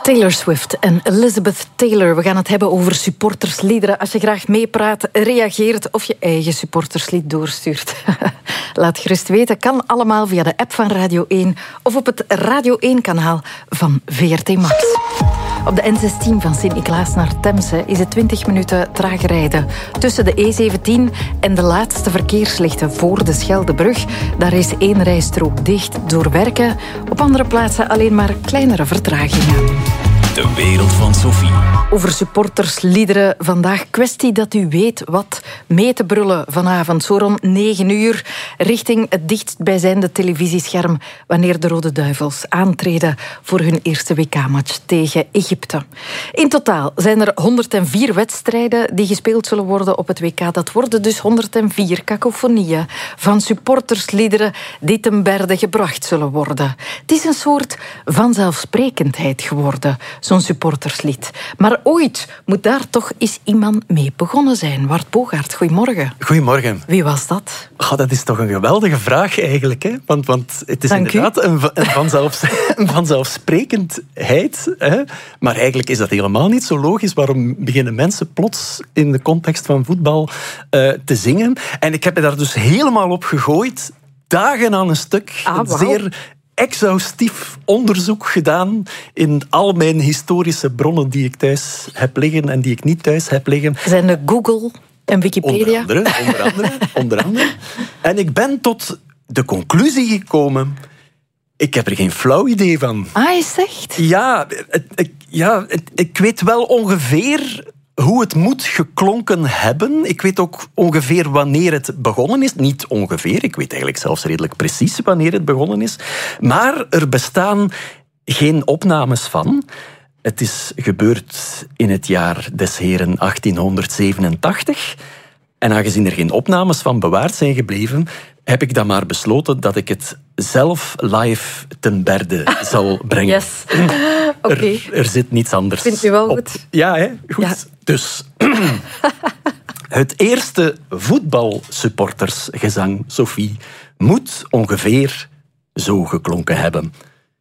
Taylor Swift en Elizabeth Taylor. We gaan het hebben over supportersliederen. Als je graag meepraat, reageert of je eigen supporterslied doorstuurt. Laat gerust weten. Kan allemaal via de app van Radio 1 of op het Radio 1-kanaal van VRT Max. Op de N16 van Sint-Niklaas naar Temse is het 20 minuten traag rijden. Tussen de E17 en de laatste verkeerslichten voor de Scheldebrug. Daar is 1 rijstrook dicht door werken. Op andere plaatsen alleen maar kleinere vertragingen. De wereld van Sophie. Over supportersliederen vandaag. Kwestie dat u weet wat mee te brullen vanavond. Zo rond 9 uur richting het dichtstbijzijnde televisiescherm wanneer de Rode Duivels aantreden voor hun eerste WK-match tegen Egypte. In totaal zijn er 104 wedstrijden die gespeeld zullen worden op het WK. Dat worden dus 104 kakofonieën van supportersliederen die ten berde gebracht zullen worden. Het is een soort vanzelfsprekendheid geworden, zo'n supporterslied. Maar ooit moet daar toch eens iemand mee begonnen zijn. Wart Bogaert, goedemorgen. Goedemorgen. Wie was dat? Dat is toch een geweldige vraag eigenlijk. Hè? Want het is inderdaad een vanzelfsprekendheid. Hè? Maar eigenlijk is dat helemaal niet zo logisch. Waarom beginnen mensen plots in de context van voetbal te zingen? En ik heb me daar dus helemaal op gegooid. Dagen aan een stuk. Wow. Zeer exhaustief onderzoek gedaan in al mijn historische bronnen die ik thuis heb liggen en die ik niet thuis heb liggen. Zijn de Google en Wikipedia? Onder andere. En ik ben tot de conclusie gekomen, ik heb er geen flauw idee van. Is echt? Ik weet wel ongeveer hoe het moet geklonken hebben. Ik weet ook ongeveer wanneer het begonnen is. Niet ongeveer, ik weet eigenlijk zelfs redelijk precies wanneer het begonnen is. Maar er bestaan geen opnames van. Het is gebeurd in het jaar des heren 1887. En aangezien er geen opnames van bewaard zijn gebleven, heb ik dan maar besloten dat ik het zelf live ten berde zal brengen. Yes. Oké. Er zit niets anders Vindt u wel op. goed? Ja, hè? Goed. Ja. Dus het eerste voetbalsupportersgezang, Sophie, moet ongeveer zo geklonken hebben.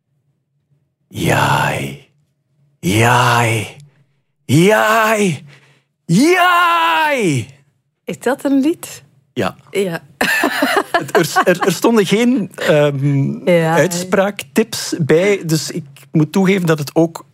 Jai, jai, jai, jai. Is dat een lied? Ja. Ja. Er stonden geen uitspraaktips bij, dus ik moet toegeven dat het ook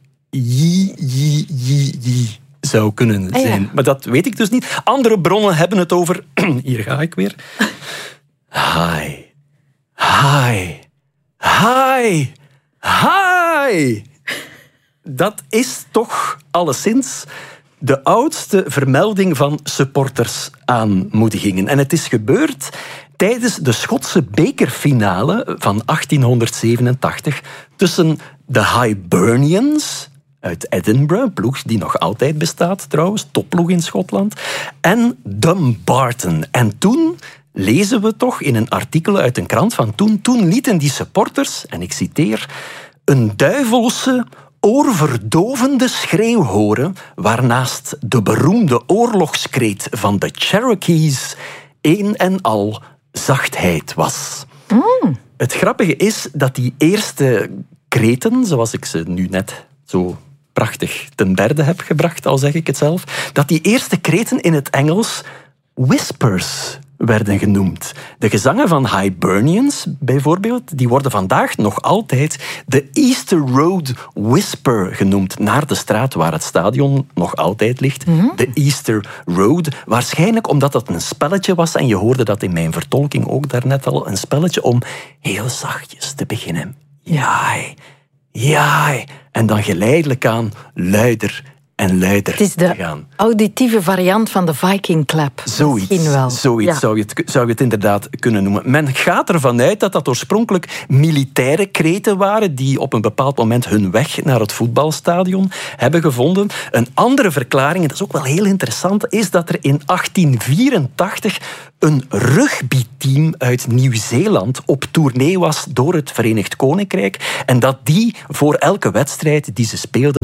ji zou kunnen zijn. Ja. Maar dat weet ik dus niet. Andere bronnen hebben het over... Hier ga ik weer. Hi. Hi. Hi. Hi. Dat is toch alleszins de oudste vermelding van supportersaanmoedigingen. En het is gebeurd tijdens de Schotse bekerfinale van 1887 tussen de Hibernians uit Edinburgh, ploeg die nog altijd bestaat trouwens, topploeg in Schotland, en Dumbarton. En toen lezen we toch in een artikel uit een krant van toen lieten die supporters, en ik citeer, een duivelse, oorverdovende schreeuw horen, waarnaast de beroemde oorlogskreet van de Cherokees een en al zachtheid was. Het grappige is dat die eerste kreten, zoals ik ze nu net zo prachtig ten berde heb gebracht, al zeg ik het zelf, dat die eerste kreten in het Engels whispers werden genoemd. De gezangen van Hibernians, bijvoorbeeld, die worden vandaag nog altijd de Easter Road Whisper genoemd, naar de straat waar het stadion nog altijd ligt. De Easter Road. Waarschijnlijk omdat dat een spelletje was, en je hoorde dat in mijn vertolking ook daarnet al, een spelletje om heel zachtjes te beginnen. Jai, jai. En dan geleidelijk aan luider en luider Het is te de gaan. auditieve variant van de Viking Clap. Misschien wel. Zoiets zou je het inderdaad kunnen noemen. Men gaat ervan uit dat dat oorspronkelijk militaire kreten waren die op een bepaald moment hun weg naar het voetbalstadion hebben gevonden. Een andere verklaring, en dat is ook wel heel interessant, is dat er in 1884 een rugbyteam uit Nieuw-Zeeland op tournee was door het Verenigd Koninkrijk en dat die voor elke wedstrijd die ze speelden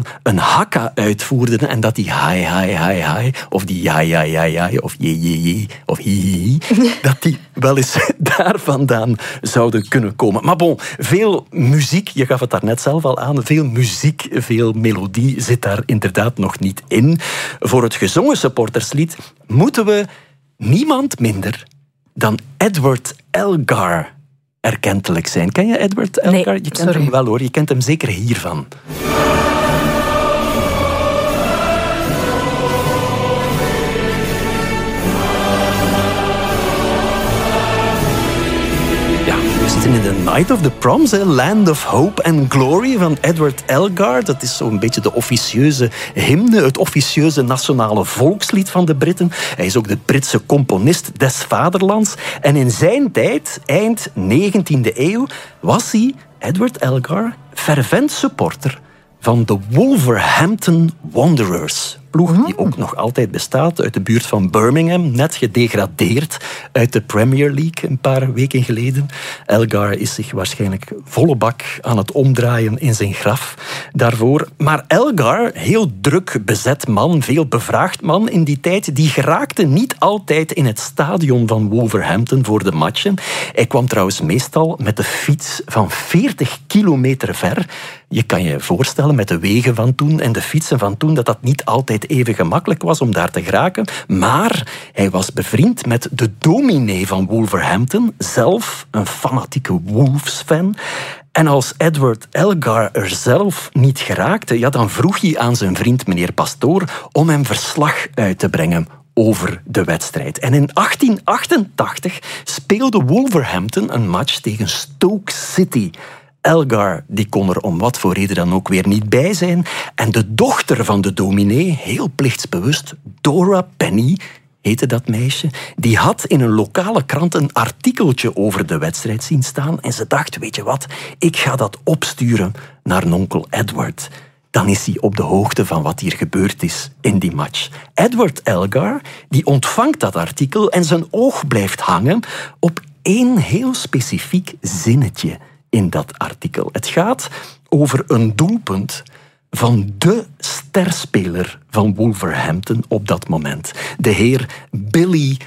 een hakka uitvoerden en dat die hi, hi, hi, hi, of die ja, ja, ja, ja, of je, of hi, dat die wel eens daar vandaan zouden kunnen komen. Maar bon, veel muziek, je gaf het daarnet zelf al aan, veel muziek, veel melodie zit daar inderdaad nog niet in. Voor het gezongen supporterslied moeten we niemand minder dan Edward Elgar erkentelijk zijn. Ken je Edward Elgar? Nee, je kent hem wel hoor, je kent hem zeker hiervan. We zitten in The Night of the Proms, Land of Hope and Glory van Edward Elgar. Dat is zo'n beetje de officieuze hymne, het officieuze nationale volkslied van de Britten. Hij is ook de Britse componist des vaderlands. En in zijn tijd, eind 19e eeuw, was hij, Edward Elgar, fervent supporter van de Wolverhampton Wanderers. Ploeg die ook nog altijd bestaat uit de buurt van Birmingham, net gedegradeerd uit de Premier League een paar weken geleden. Elgar is zich waarschijnlijk volle bak aan het omdraaien in zijn graf daarvoor. Maar Elgar, heel druk bezet man, veel bevraagd man in die tijd, die geraakte niet altijd in het stadion van Wolverhampton voor de matchen. Hij kwam trouwens meestal met de fiets van 40 kilometer ver. Je kan je voorstellen met de wegen van toen en de fietsen van toen dat niet altijd even gemakkelijk was om daar te geraken. Maar hij was bevriend met de dominee van Wolverhampton, zelf een fanatieke Wolves-fan. En als Edward Elgar er zelf niet geraakte, ja, dan vroeg hij aan zijn vriend meneer Pastoor om hem verslag uit te brengen over de wedstrijd. En in 1888 speelde Wolverhampton een match tegen Stoke City. Elgar die kon er om wat voor reden dan ook weer niet bij zijn. En de dochter van de dominee, heel plichtsbewust, Dora Penny heette dat meisje, die had in een lokale krant een artikeltje over de wedstrijd zien staan. En ze dacht, weet je wat, ik ga dat opsturen naar onkel Edward. Dan is hij op de hoogte van wat hier gebeurd is in die match. Edward Elgar die ontvangt dat artikel en zijn oog blijft hangen op één heel specifiek zinnetje in dat artikel. Het gaat over een doelpunt van de sterspeler van Wolverhampton op dat moment. De heer Billy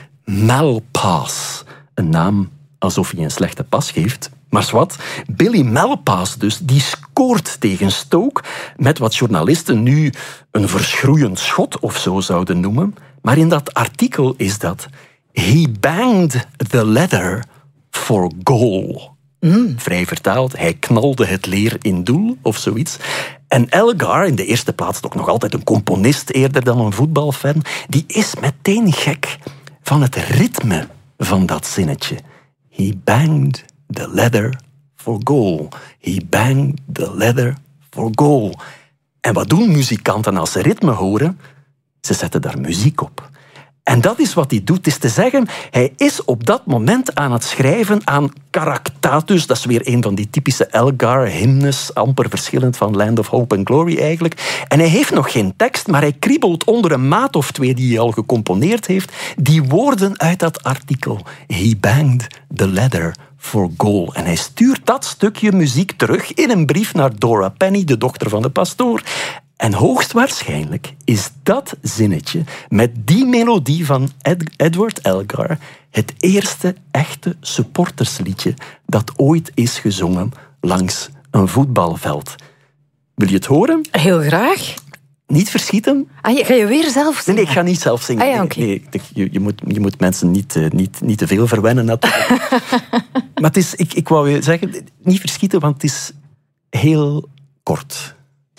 Malpass. Een naam alsof hij een slechte pas geeft. Maar zwart, Billy Malpass dus, die scoort tegen Stoke met wat journalisten nu een verschroeiend schot of zo zouden noemen. Maar in dat artikel is dat he banged the leather for goal. Vrij vertaald, hij knalde het leer in doel of zoiets. En Elgar, in de eerste plaats toch nog altijd een componist eerder dan een voetbalfan, die is meteen gek van het ritme van dat zinnetje. He banged the leather for goal. He banged the leather for goal. En wat doen muzikanten als ze ritme horen? Ze zetten daar muziek op. En dat is wat hij doet, is te zeggen, hij is op dat moment aan het schrijven aan Caractatus, dat is weer een van die typische Elgar-hymnes, amper verschillend van Land of Hope and Glory eigenlijk. En hij heeft nog geen tekst, maar hij kriebelt onder een maat of twee die hij al gecomponeerd heeft, die woorden uit dat artikel. He banged the leather for goal. En hij stuurt dat stukje muziek terug in een brief naar Dora Penny, de dochter van de pastoor. En hoogstwaarschijnlijk is dat zinnetje met die melodie van Edward Elgar het eerste echte supportersliedje dat ooit is gezongen langs een voetbalveld. Wil je het horen? Heel graag. Niet verschieten. Ga je weer zelf zingen? Nee, ik ga niet zelf zingen. Ah, ja, okay. Nee, je moet mensen niet te veel verwennen natuurlijk. Maar het is, ik wou je zeggen, niet verschieten, want het is heel kort.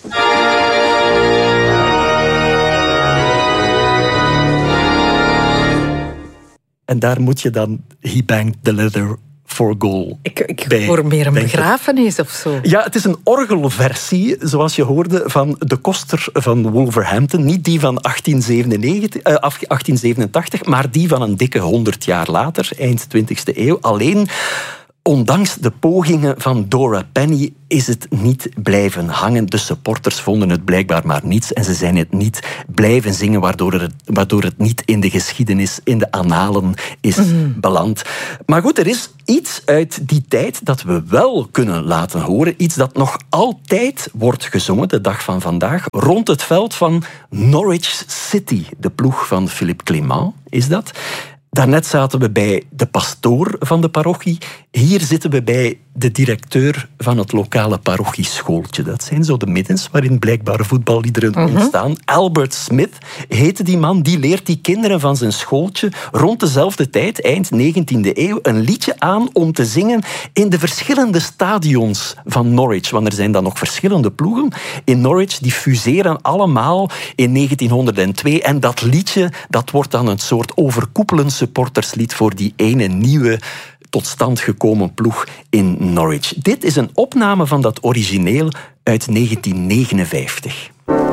En daar moet je dan he banged the leather for goal. Ik hoor meer een begrafenis of zo. Ja, het is een orgelversie, zoals je hoorde, van de koster van Wolverhampton. Niet die van 1887, maar die van een dikke 100 jaar later, eind 20e eeuw. Alleen Ondanks de pogingen van Dora Penny is het niet blijven hangen. De supporters vonden het blijkbaar maar niets en ze zijn het niet blijven zingen, waardoor het niet in de geschiedenis, in de annalen is beland. Maar goed, er is iets uit die tijd dat we wel kunnen laten horen. Iets dat nog altijd wordt gezongen, de dag van vandaag, rond het veld van Norwich City. De ploeg van Philippe Clement is dat. Daarnet zaten we bij de pastoor van de parochie. Hier zitten we bij de directeur van het lokale parochieschooltje. Dat zijn zo de middens waarin blijkbaar voetballiederen ontstaan. Albert Smith heette die man. Die leert die kinderen van zijn schooltje rond dezelfde tijd, eind 19e eeuw, een liedje aan om te zingen in de verschillende stadions van Norwich. Want er zijn dan nog verschillende ploegen in Norwich. Die fuseren allemaal in 1902. En dat liedje, dat wordt dan een soort overkoepelend supporterslied voor die ene nieuwe tot stand gekomen ploeg in Norwich. Dit is een opname van dat origineel uit 1959.